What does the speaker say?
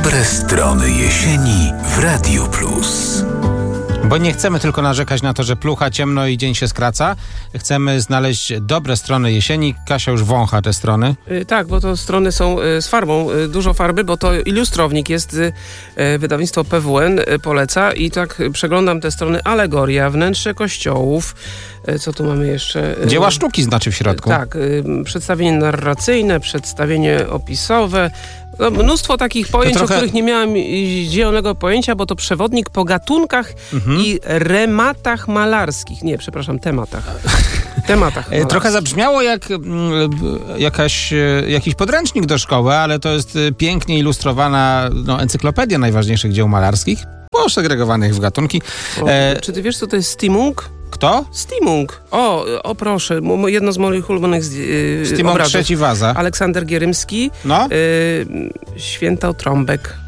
Dobre strony jesieni w Radiu Plus. Bo nie chcemy tylko narzekać na to, że plucha, ciemno i dzień się skraca. Chcemy znaleźć dobre strony jesieni. Kasia już wącha te strony. Tak, bo to strony są z farbą. Dużo farby, bo to ilustrownik jest. Wydawnictwo PWN poleca i tak przeglądam te strony. Alegoria, wnętrze kościołów. Co tu mamy jeszcze? Dzieła sztuki znaczy w środku. Tak, przedstawienie narracyjne, przedstawienie opisowe. No, mnóstwo takich pojęć, o których nie miałem zielonego pojęcia, bo to przewodnik po gatunkach i rematach malarskich. Nie, przepraszam, tematach. Trochę zabrzmiało jak jakiś podręcznik do szkoły, ale to jest pięknie ilustrowana encyklopedia najważniejszych dzieł malarskich, posegregowanych w gatunki. Czy ty wiesz, co to jest Stimung? Kto? Stimung. O proszę, jedno z moich ulubionych Stimung obrazów. III Waza. Aleksander Gierymski. No? Świętotrąbek.